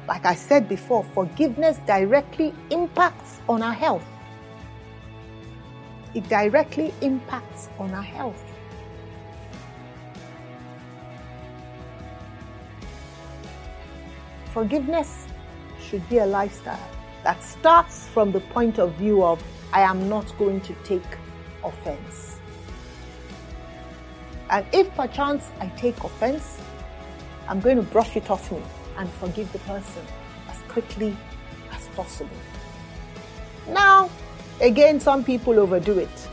like I said before, forgiveness directly impacts on our health. It directly impacts on our health. Forgiveness should be a lifestyle that starts from the point of view of, I am not going to take offense. And if perchance I take offense, I'm going to brush it off me and forgive the person as quickly as possible. Now, again, some people overdo it.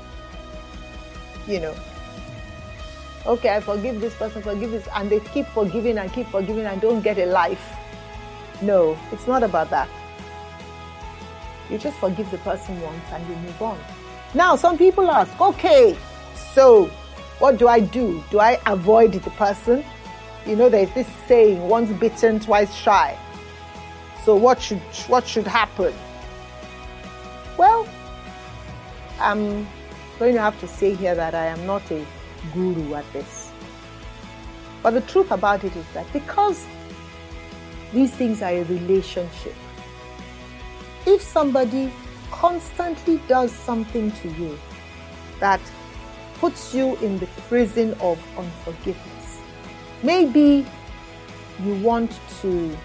Okay, I forgive this person, forgive this, and they keep forgiving and don't get a life. No, it's not about that. You just forgive the person once and you move on. Now, some people ask, okay, so what do I do? Do I avoid the person? There's this saying, once bitten, twice shy. So what should happen? Well, I'm going to have to say here that I am not a guru at this. But the truth about it is that because these things are a relationship, if somebody constantly does something to you that puts you in the prison of unforgiveness, maybe you want to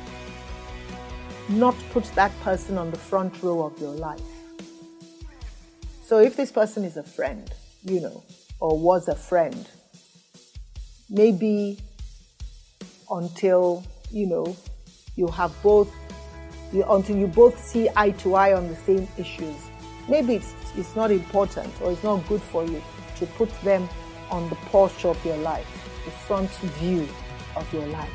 not put that person on the front row of your life. So if this person is a friend, or was a friend, maybe until, until you both see eye to eye on the same issues, maybe it's not important or it's not good for you to put them on the porch of your life, the front view of your life.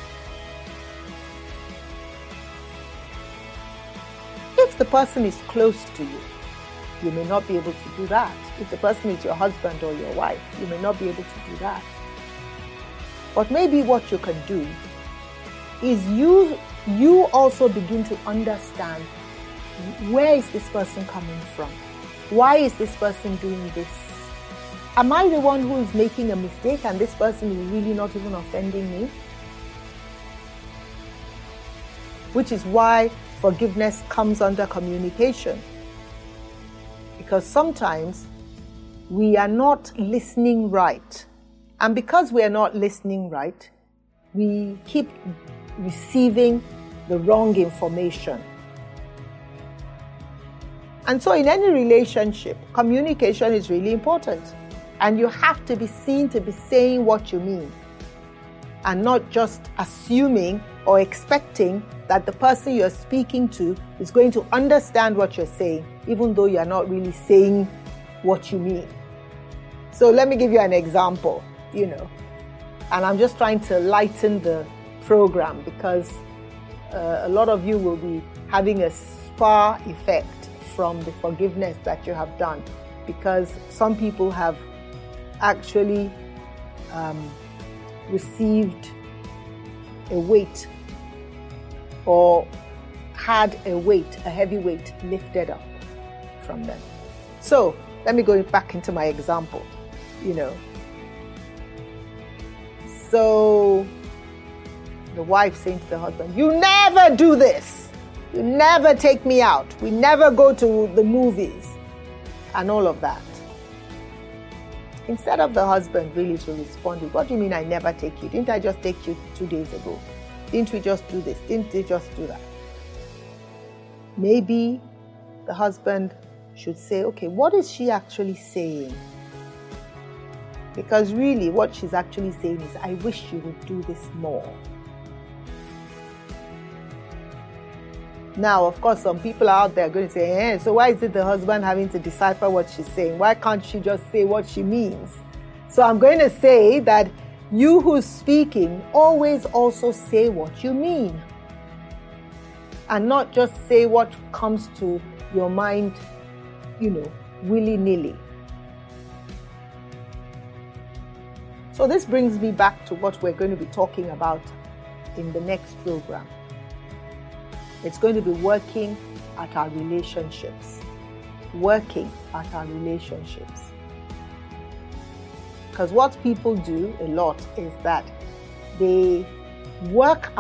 If the person is close to you, you may not be able to do that. If the person is your husband or your wife, you may not be able to do that. But maybe what you can do is you also begin to understand, where is this person coming from? Why is this person doing this? Am I the one who is making a mistake and this person is really not even offending me? Which is why forgiveness comes under communication. Because sometimes we are not listening right. And because we are not listening right, we keep receiving the wrong information. And so in any relationship, communication is really important. And you have to be seen to be saying what you mean, and not just assuming or expecting that the person you're speaking to is going to understand what you're saying, even though you're not really saying what you mean. So let me give you an example, and I'm just trying to lighten the program because a lot of you will be having a spa effect from the forgiveness that you have done, because some people have actually received a weight or had a heavy weight lifted up from them. So let me go back into my example, So the wife saying to the husband, you never do this. You never take me out. We never go to the movies and all of that. Instead of the husband really to respond with, what do you mean I never take you? Didn't I just take you 2 days ago? Didn't we just do this? Didn't they just do that? Maybe the husband should say, okay, what is she actually saying? Because really what she's actually saying is, I wish you would do this more. Now, of course, some people out there are going to say, so why is it the husband having to decipher what she's saying? Why can't she just say what she means? So I'm going to say that you who's speaking, always also say what you mean. And not just say what comes to your mind, willy-nilly. So this brings me back to what we're going to be talking about in the next program. It's going to be working at our relationships. Working at our relationships. Because what people do a lot is that they work